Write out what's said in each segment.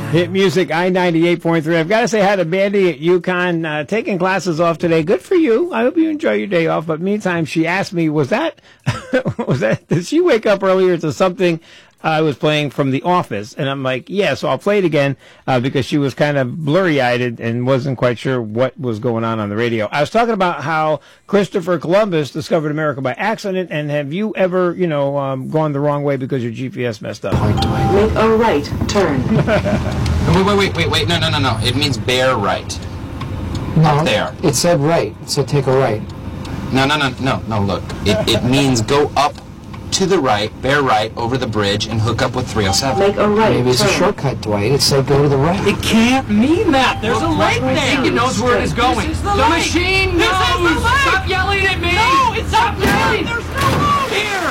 Hit Music, I-98.3. I've got to say hi to Bandy at UConn, taking classes off today. Good for you. I hope you enjoy your day off. But meantime, she asked me, did she wake up earlier to something I was playing from The Office? And I'm like, yeah, so I'll play it again, because she was kind of blurry-eyed and wasn't quite sure what was going on the radio. I was talking about how Christopher Columbus discovered America by accident, and have you ever, gone the wrong way because your GPS messed up? Make a right turn. Wait. No. It means bear right. No, up there. It said right. It said take a right. No, look. It means go up to the right, bear right, over the bridge, and hook up with 307. Make a right Maybe it's a shortcut, Dwight. It said go to the right. It can't mean that. There's a light there. It knows where it is going. This is the The light. machine This knows. is the light. Stop yelling at me. No, it's Stop not yelling. yelling. There's no road here.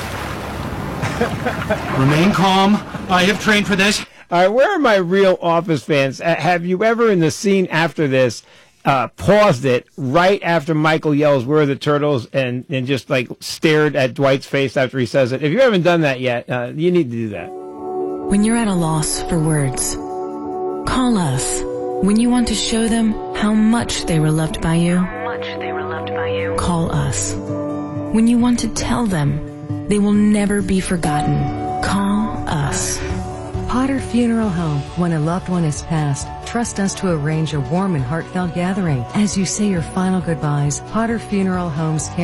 Remain calm. I have trained for this. All right, where are my real Office fans? Have you ever, in the scene after this, paused it right after Michael yells, "Where are the turtles?" and just like stared at Dwight's face after he says it? If you haven't done that yet, you need to do that. When you're at a loss for words, call us. When you want to show them how much they were loved by you, call us. When you want to tell them they will never be forgotten, call us. Potter Funeral Home. When a loved one has passed, trust us to arrange a warm and heartfelt gathering. As you say your final goodbyes, Potter Funeral Homes